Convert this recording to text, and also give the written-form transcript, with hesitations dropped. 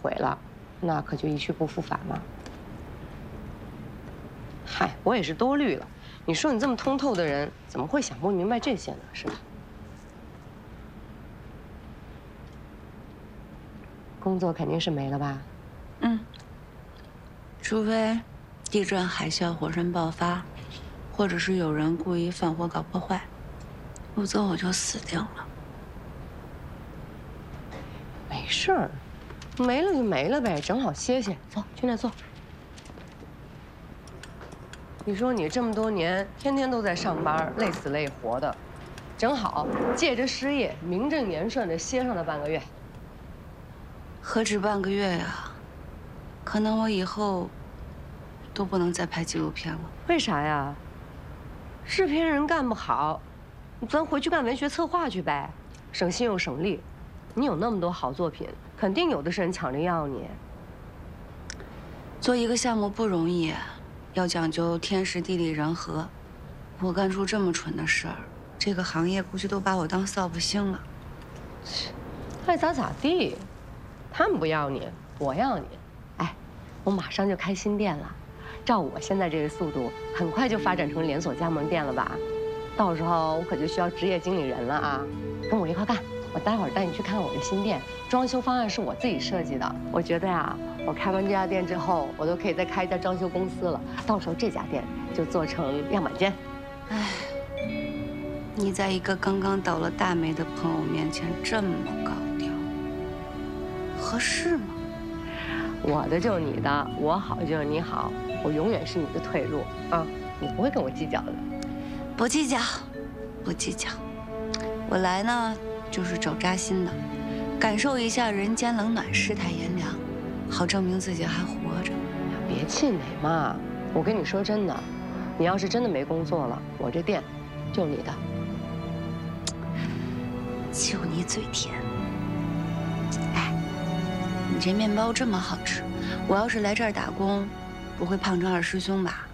毁了，那可就一去不复返了。嗨，我也是多虑了。你说你这么通透的人，怎么会想不明白这些呢？是吧？工作肯定是没了吧？ 嗯。除非地震、海啸、火山爆发，或者是有人故意放火搞破坏，否则我就死定了。 没事儿，没了就没了呗，正好歇歇。走，去那坐。你说你这么多年天天都在上班，累死累活的，正好借着失业，名正言顺的歇上了半个月。 何止半个月呀？可能我以后都不能再拍纪录片了。 为啥呀？制片人干不好，咱回去干文学策划去呗，省心又省力。你有那么多好作品，肯定有的是人抢着要你。 做一个项目不容易，要讲究天时地利人和。我干出这么蠢的事儿，这个行业估计都把我当扫把星了。 爱咋咋地，他们不要你，我要你。哎，我马上就开新店了，照我现在这个速度，很快就发展成连锁加盟店了吧？到时候我可就需要职业经理人了啊！跟我一块干。我待会儿带你去看看我的新店，装修方案是我自己设计的。我觉得呀，我开完这家店之后，我都可以再开一家装修公司了。到时候这家店就做成样板间。 哎，你在一个刚刚倒了大霉的朋友面前这么高调，合适吗？ 我的就是你的，我好就是你好，我永远是你的退路啊！你不会跟我计较的。 不计较，不计较。我来呢，就是找扎心的，感受一下人间冷暖、世态炎凉，好证明自己还活着。 别气馁嘛！我跟你说真的，你要是真的没工作了，我这店就你的。 就你嘴甜。哎，你这面包这么好吃，我要是来这儿打工，不会胖成二师兄吧？